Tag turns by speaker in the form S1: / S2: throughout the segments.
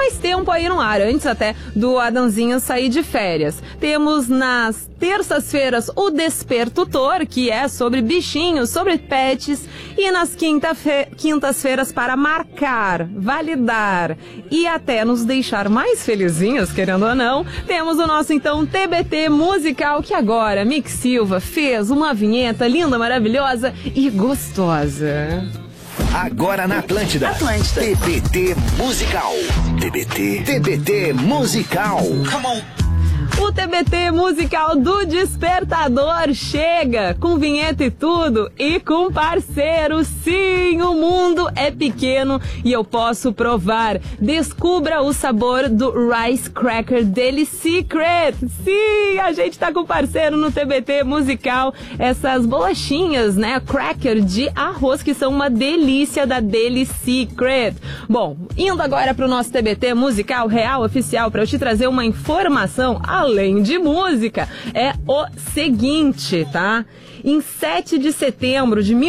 S1: mais tempo aí no ar, antes até do Adãozinho sair de férias. Temos nas terças-feiras o Despertutor, que é sobre bichinhos, sobre pets, e nas quintas-feiras para marcar, validar e até nos deixar mais felizinhos, querendo ou não, temos o nosso então TBT musical, que agora Mick Silva fez uma vinheta linda, maravilhosa e gostosa.
S2: Agora na Atlântida. TBT musical. TBT musical. Come on.
S1: O TBT musical do Despertador chega com vinheta e tudo e com parceiro. Sim, o mundo é pequeno e eu posso provar. Descubra o sabor do Rice Cracker Daily Secret. Sim, a gente tá com parceiro no TBT musical. Essas bolachinhas, né, cracker de arroz que são uma delícia da Daily Secret. Bom, indo agora pro nosso TBT musical real oficial para eu te trazer uma informação além de música, é o seguinte, tá? Em 7 de setembro de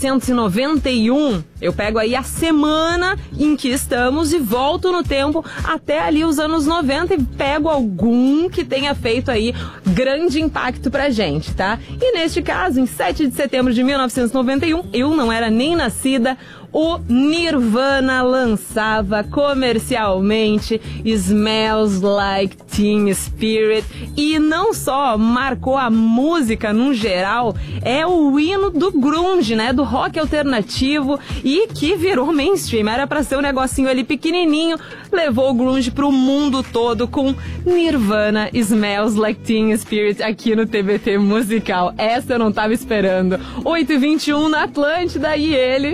S1: 1991, eu pego aí a semana em que estamos e volto no tempo até ali os anos 90 e pego algum que tenha feito aí grande impacto pra gente, tá? E neste caso, em 7 de setembro de 1991, eu não era nem nascida, o Nirvana lançava comercialmente Smells Like Teen Spirit e não só marcou a música num geral, é o hino do grunge, né, do rock alternativo e que virou mainstream, era pra ser um negocinho ali pequenininho, levou o grunge pro mundo todo com Nirvana Smells Like Teen Spirit aqui no TBT musical. Essa eu não tava esperando. 8h21 na Atlântida e ele...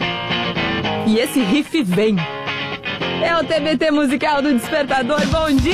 S1: E esse riff vem. É o TBT musical do Despertador. Bom dia!